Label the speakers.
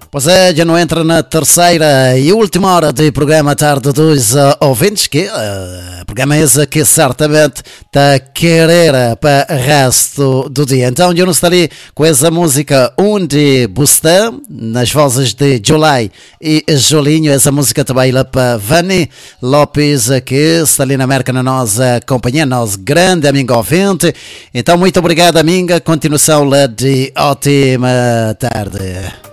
Speaker 1: Pois é, já não entra na terceira e última hora do programa Tarde dos Ouvintes, que programa esse que certamente está a querer para o resto do dia. Então eu não estarei com essa música Onde Busta, nas vozes de July e Jolinho, essa música também lá para Vani Lopes, que está ali na América na nossa companhia, nosso grande amigo ouvinte. Então muito obrigado amiga, continuação lá de ótima tarde.